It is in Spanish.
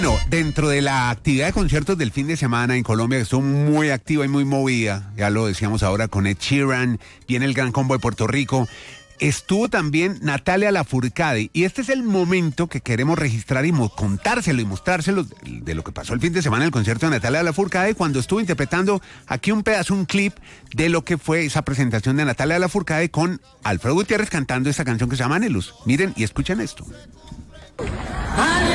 Bueno, dentro de la actividad de conciertos del fin de semana en Colombia, que estuvo muy activa y muy movida, ya lo decíamos ahora con Ed Sheeran, viene el Gran Combo de Puerto Rico, estuvo también Natalia Lafourcade, y este es el momento que queremos registrar y contárselo y mostrárselo de lo que pasó el fin de semana en el concierto de Natalia Lafourcade, cuando estuvo interpretando aquí un pedazo, un clip de lo que fue esa presentación de Natalia Lafourcade con Alfredo Gutiérrez cantando esta canción que se llama Anhelus. Miren y escuchen esto.